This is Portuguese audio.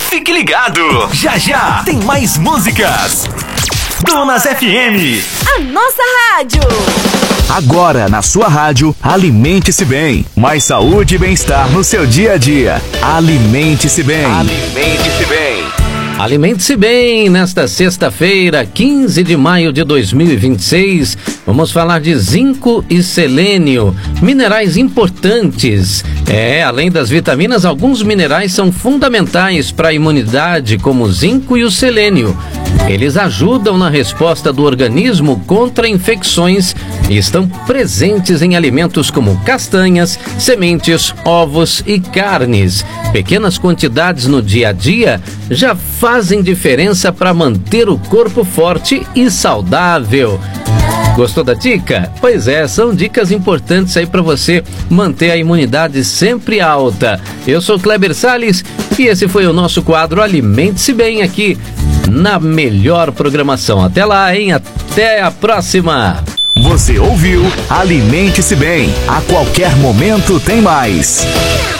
Fique ligado, já já tem mais músicas. Donas FM, a nossa rádio. Agora na sua rádio, alimente-se bem. Mais saúde e bem-estar no seu dia a dia. Alimente-se bem. Alimente-se bem. Alimente-se bem, nesta sexta-feira, 15 de maio de 2026, vamos falar de zinco e selênio, minerais importantes. Além das vitaminas, alguns minerais são fundamentais para a imunidade, como o zinco e o selênio. Eles ajudam na resposta do organismo contra infecções e estão presentes em alimentos como castanhas, sementes, ovos e carnes. Pequenas quantidades no dia a dia já fazem diferença para manter o corpo forte e saudável. Gostou da dica? Pois é, são dicas importantes aí para você manter a imunidade sempre alta. Eu sou Kleber Salles e esse foi o nosso quadro Alimente-se Bem aqui na melhor programação. Até lá, hein? Até a próxima! Você ouviu Alimente-se Bem. A qualquer momento tem mais.